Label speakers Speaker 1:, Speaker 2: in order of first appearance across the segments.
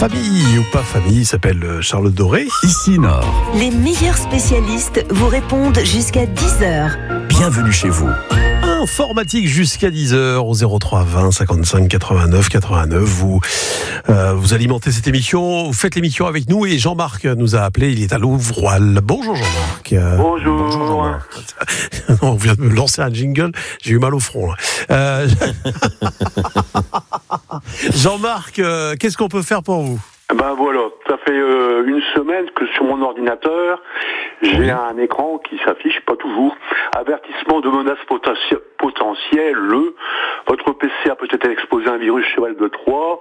Speaker 1: Famille ou pas famille, il s'appelle Charlotte Doré.
Speaker 2: Ici Nord.
Speaker 3: Les meilleurs spécialistes vous répondent jusqu'à 10h.
Speaker 2: Bienvenue chez vous.
Speaker 1: Informatique jusqu'à 10h au 03 20 55 89 89. Vous alimentez cette émission, vous faites l'émission avec nous et Jean-Marc nous a appelé, il est à Louvroil. Bonjour Jean-Marc.
Speaker 4: Bonjour
Speaker 1: Jean-Marc. On vient de me lancer un jingle, j'ai eu mal au front. Jean-Marc, qu'est-ce qu'on peut faire pour vous ?
Speaker 4: Ben voilà, ça fait une semaine que sur mon ordinateur, j'ai un écran qui s'affiche, pas toujours, avertissement de menace potentielle, votre PC a peut-être exposé un virus cheval de Troie,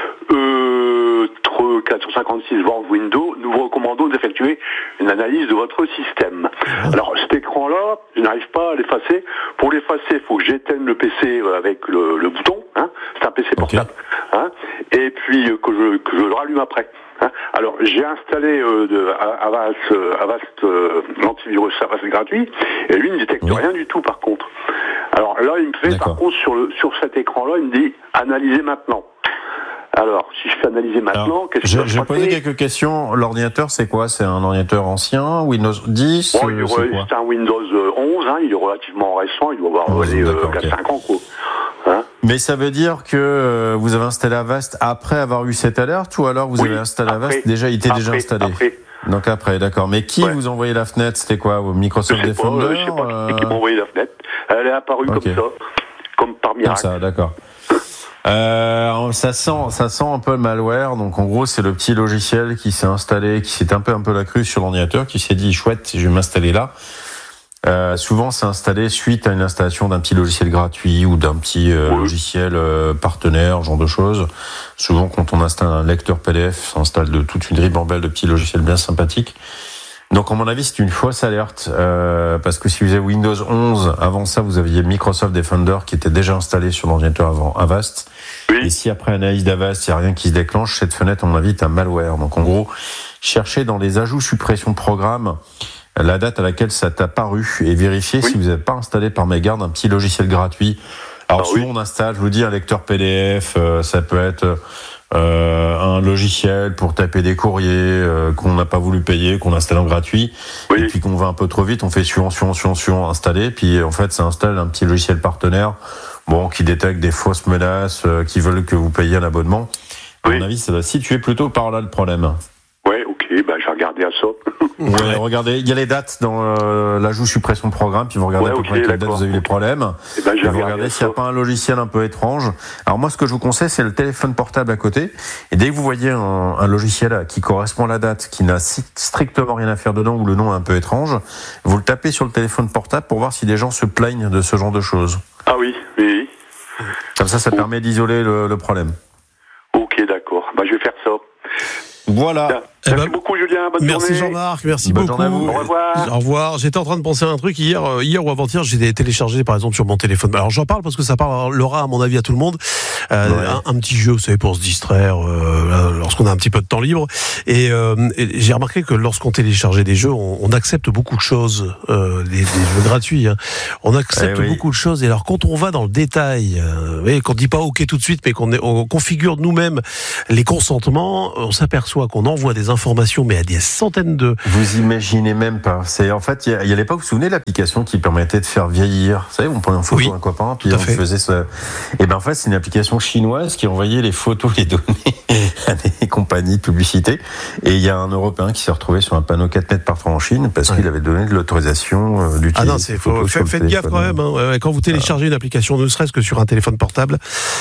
Speaker 4: 456 voire Windows, nous vous recommandons d'effectuer une analyse de votre système. Alors cet écran-là, je n'arrive pas à l'effacer. Pour l'effacer, il faut que j'éteigne le PC avec le bouton, hein, c'est un PC portable, hein, et puis que je le rallume après. Hein. Alors j'ai installé Avast l'antivirus Avast gratuit, et lui il ne détecte rien du tout par contre. Alors là il me fait par contre sur cet écran-là, il me dit analyser maintenant. Alors, si je fais analyser maintenant, qu'est-ce que je
Speaker 5: J'ai posé quelques questions. L'ordinateur, c'est quoi ? C'est un ordinateur ancien, Windows 10
Speaker 4: c'est un Windows 11, hein, il est relativement récent, il doit avoir 4-5 ans, quoi. Hein ?
Speaker 5: Mais ça veut dire que vous avez installé Avast après avoir eu cette alerte, ou alors vous avez installé Avast, déjà, il était déjà installé
Speaker 4: après.
Speaker 5: Donc après, d'accord. Mais qui vous a envoyé la fenêtre ? C'était quoi ? Microsoft Defender ?
Speaker 4: Je sais pas qui m'a envoyé la fenêtre. Elle est apparue comme ça, comme par miracle.
Speaker 5: Comme ça, d'accord. Ça sent un peu le malware. Donc en gros, c'est le petit logiciel qui s'est installé, qui s'est un peu la crue sur l'ordinateur, qui s'est dit chouette, je vais m'installer là. Souvent, c'est installé suite à une installation d'un petit logiciel gratuit ou d'un petit logiciel partenaire, genre de choses. Souvent, quand on installe un lecteur PDF, ça installe toute une ribambelle de petits logiciels bien sympathiques. Donc, à mon avis, c'est une fausse alerte, parce que si vous avez Windows 11, avant ça, vous aviez Microsoft Defender qui était déjà installé sur l'ordinateur avant Avast. Et si après analyse d'Avast, il n'y a rien qui se déclenche, cette fenêtre, à mon avis, est un malware. Donc, en gros, cherchez dans les ajouts suppression de programme la date à laquelle ça t'a paru et vérifiez si vous n'avez pas installé par mégarde un petit logiciel gratuit. Alors, souvent, on installe, je vous dis, un lecteur PDF, ça peut être un logiciel pour taper des courriers qu'on n'a pas voulu payer, qu'on installe en gratuit, et puis qu'on va un peu trop vite, on fait suivant, installer, puis en fait ça installe un petit logiciel partenaire, qui détecte des fausses menaces, qui veulent que vous payiez un abonnement. À mon avis, ça va situer plutôt par là le problème.
Speaker 4: Ouais, ok, j'ai regardé à ça.
Speaker 5: Regardez, il y a les dates dans l'ajout suppression de programme, puis vous regardez à peu près quelle date vous avez eu les problèmes. Et vous regardez s'il n'y a pas un logiciel un peu étrange. Alors moi, ce que je vous conseille, c'est le téléphone portable à côté. Et dès que vous voyez un logiciel qui correspond à la date, qui n'a strictement rien à faire dedans, ou le nom est un peu étrange, vous le tapez sur le téléphone portable pour voir si des gens se plaignent de ce genre de choses.
Speaker 4: Ah oui.
Speaker 5: Comme ça permet d'isoler le problème.
Speaker 4: Ok, d'accord. Je vais faire ça.
Speaker 5: Voilà.
Speaker 4: Merci beaucoup, Julien. Bonne journée.
Speaker 1: Merci Jean-Marc, merci
Speaker 5: Bonne
Speaker 1: beaucoup.
Speaker 5: journée à vous.
Speaker 4: Au revoir.
Speaker 1: Au revoir. J'étais en train de penser à un truc hier ou avant-hier, j'ai téléchargé par exemple sur mon téléphone. Alors j'en parle parce que ça parlera à mon avis à tout le monde. Un petit jeu, vous savez, pour se distraire lorsqu'on a un petit peu de temps libre. Et j'ai remarqué que lorsqu'on téléchargeait des jeux, on accepte beaucoup de choses, des jeux gratuits. Hein. On accepte beaucoup de choses. Et alors quand on va dans le détail, qu'on dit pas OK tout de suite, mais on configure nous-mêmes les consentements, on s'aperçoit qu'on envoie des informations, mais à des centaines de...
Speaker 5: Vous imaginez même pas. C'est en fait, il y a l'époque, vous vous souvenez de l'application qui permettait de faire vieillir. Vous savez, on prenait en photo un copain, puis on faisait ça. Et en fait, c'est une application chinoise qui envoyait les photos, les données à des compagnies de publicité. Et il y a un Européen qui s'est retrouvé sur un panneau 4 mètres par 3 en Chine parce qu'il avait donné de l'autorisation d'utiliser.
Speaker 1: Ah non, faites gaffe quand même. Hein. Quand vous téléchargez une application, ne serait-ce que sur un téléphone portable,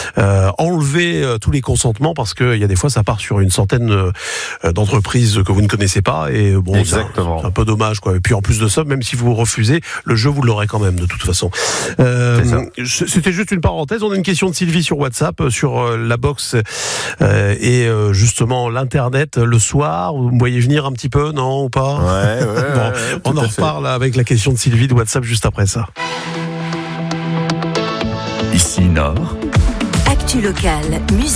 Speaker 1: enlevez tous les consentements parce qu'il y a des fois, ça part sur une centaine d'entreprises que vous ne connaissez pas et
Speaker 5: exactement.
Speaker 1: C'est un peu dommage quoi. Et puis en plus de ça, même si vous refusez, le jeu vous l'aurez quand même de toute façon. C'était juste une parenthèse. On a une question de Sylvie sur WhatsApp sur la box et justement l'internet le soir. Vous me voyez venir un petit peu, non ou pas ? On en reparle avec la question de Sylvie de WhatsApp juste après ça.
Speaker 2: Ici Nord.
Speaker 3: Actu locale, musique.